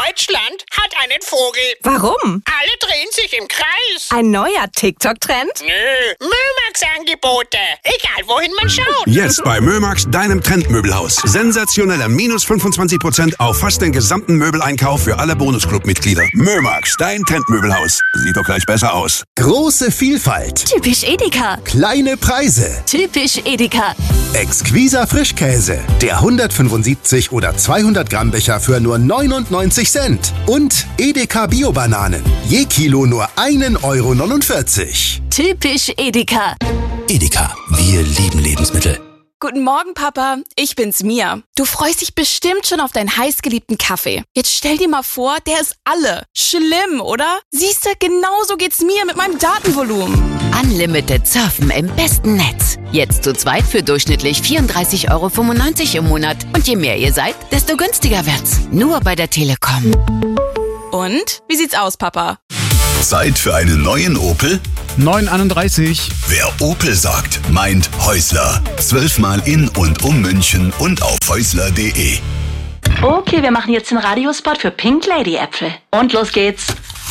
Deutschland hat einen Vogel. Warum? Alle drehen sich im Kreis. Ein neuer TikTok-Trend? Nö, Mömax-Angebote. Egal, wohin man schaut. Jetzt bei Mömax, deinem Trendmöbelhaus. Sensationelle minus 25% auf fast den gesamten Möbeleinkauf für alle Bonusclub-Mitglieder. Mömax, dein Trendmöbelhaus. Sieht doch gleich besser aus. Große Vielfalt. Typisch Edeka. Kleine Preise. Typisch Edeka. Exquiser Frischkäse. Der 175 oder 200 Gramm Becher für nur 99 Cent. Und Edeka Bio-Bananen. Je Kilo nur 1,49 €. Typisch Edeka. Edeka, wir lieben Lebensmittel. Guten Morgen, Papa. Ich bin's, Mia. Du freust dich bestimmt schon auf deinen heißgeliebten Kaffee. Jetzt stell dir mal vor, der ist alle. Schlimm, oder? Siehste, genauso geht's mir mit meinem Datenvolumen. Unlimited Surfen im besten Netz. Jetzt zu zweit für durchschnittlich 34,95 € im Monat. Und je mehr ihr seid, desto günstiger wird's. Nur bei der Telekom. Und? Wie sieht's aus, Papa? Zeit für einen neuen Opel? 931. Wer Opel sagt, meint Häusler. 12-mal in und um München und auf häusler.de. Okay, wir machen jetzt den Radiospot für Pink Lady Äpfel. Und los geht's.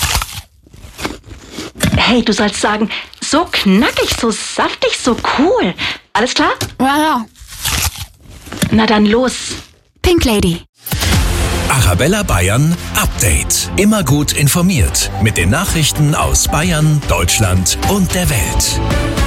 Hey, du sollst sagen, so knackig, so saftig, so cool. Alles klar? Ja. Na dann los. Pink Lady. Arabella Bayern Update. Immer gut informiert mit den Nachrichten aus Bayern, Deutschland und der Welt.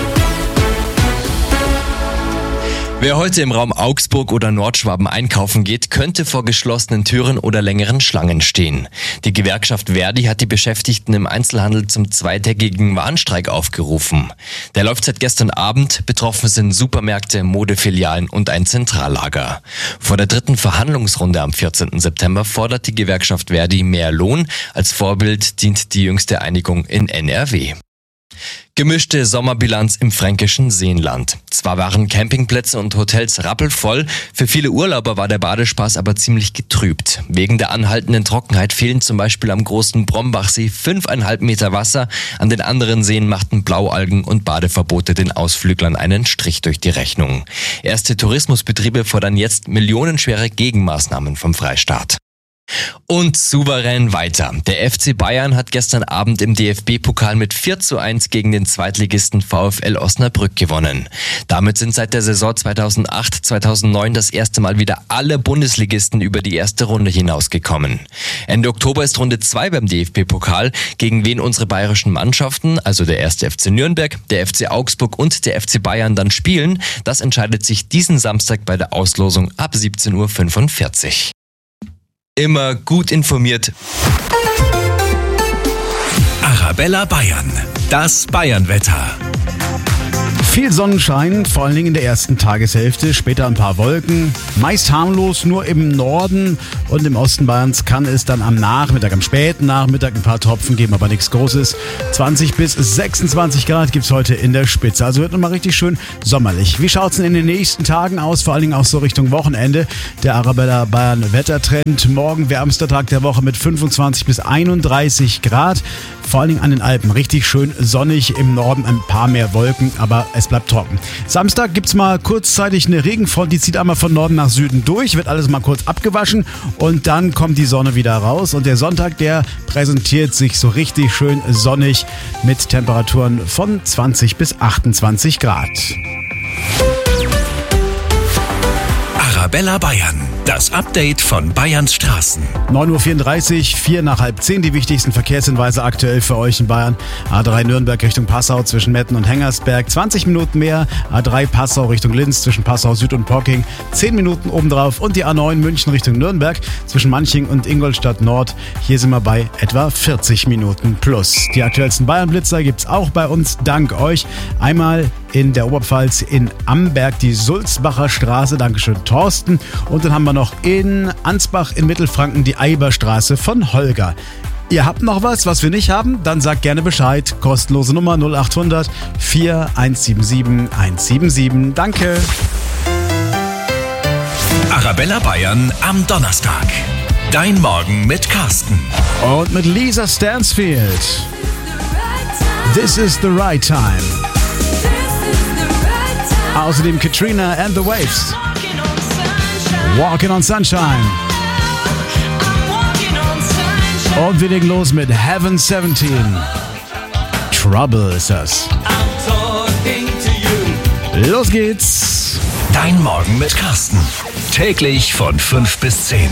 Wer heute im Raum Augsburg oder Nordschwaben einkaufen geht, könnte vor geschlossenen Türen oder längeren Schlangen stehen. Die Gewerkschaft Verdi hat die Beschäftigten im Einzelhandel zum zweitägigen Warnstreik aufgerufen. Der läuft seit gestern Abend. Betroffen sind Supermärkte, Modefilialen und ein Zentrallager. Vor der dritten Verhandlungsrunde am 14. September fordert die Gewerkschaft Verdi mehr Lohn. Als Vorbild dient die jüngste Einigung in NRW. Gemischte Sommerbilanz im fränkischen Seenland. Zwar waren Campingplätze und Hotels rappelvoll, für viele Urlauber war der Badespaß aber ziemlich getrübt. Wegen der anhaltenden Trockenheit fehlen zum Beispiel am großen Brombachsee 5,5 Meter Wasser. An den anderen Seen machten Blaualgen und Badeverbote den Ausflüglern einen Strich durch die Rechnung. Erste Tourismusbetriebe fordern jetzt millionenschwere Gegenmaßnahmen vom Freistaat. Und souverän weiter. Der FC Bayern hat gestern Abend im DFB-Pokal mit 4:1 gegen den Zweitligisten VfL Osnabrück gewonnen. Damit sind seit der Saison 2008/2009 das erste Mal wieder alle Bundesligisten über die erste Runde hinausgekommen. Ende Oktober ist Runde 2 beim DFB-Pokal, gegen wen unsere bayerischen Mannschaften, also der 1. FC Nürnberg, der FC Augsburg und der FC Bayern dann spielen. Das entscheidet sich diesen Samstag bei der Auslosung ab 17:45 Uhr. Immer gut informiert. Arabella Bayern. Das Bayernwetter. Viel Sonnenschein, vor allen Dingen in der ersten Tageshälfte, später ein paar Wolken. Meist harmlos, nur im Norden und im Osten Bayerns kann es dann am Nachmittag, am späten Nachmittag ein paar Tropfen geben, aber nichts Großes. 20 bis 26 Grad gibt's heute in der Spitze, also wird nochmal richtig schön sommerlich. Wie schaut's denn in den nächsten Tagen aus, vor allen Dingen auch so Richtung Wochenende? Der Arabella Bayern Wettertrend. Morgen wärmster Tag der Woche mit 25 bis 31 Grad. Vor allen Dingen an den Alpen. Richtig schön sonnig, im Norden ein paar mehr Wolken, aber es bleibt trocken. Samstag gibt's mal kurzzeitig eine Regenfront, die zieht einmal von Norden nach Süden durch, wird alles mal kurz abgewaschen und dann kommt die Sonne wieder raus. Und der Sonntag, der präsentiert sich so richtig schön sonnig mit Temperaturen von 20 bis 28 Grad. Arabella Bayern. Das Update von Bayerns Straßen. 9:34 Uhr, 4 nach halb 10. Die wichtigsten Verkehrshinweise aktuell für euch in Bayern. A3 Nürnberg Richtung Passau zwischen Metten und Hengersberg. 20 Minuten mehr. A3 Passau Richtung Linz zwischen Passau Süd und Pocking. 10 Minuten obendrauf. Und die A9 München Richtung Nürnberg zwischen Manching und Ingolstadt Nord. Hier sind wir bei etwa 40 Minuten plus. Die aktuellsten Bayern-Blitzer gibt's auch bei uns, dank euch. Einmal in der Oberpfalz in Amberg die Sulzbacher Straße. Dankeschön, Thorsten. Und dann haben wir noch in Ansbach in Mittelfranken die Eiberstraße von Holger. Ihr habt noch was wir nicht haben? Dann sagt gerne Bescheid. Kostenlose Nummer 0800 4177 177. Danke. Arabella Bayern am Donnerstag. Dein Morgen mit Carsten. Und mit Lisa Stansfield. This is the right time. Außerdem Katrina and the Waves. Walking on Sunshine. Und wir legen los mit Heaven 17. Trouble ist das. Los geht's. Dein Morgen mit Carsten. Täglich von 5 bis 10.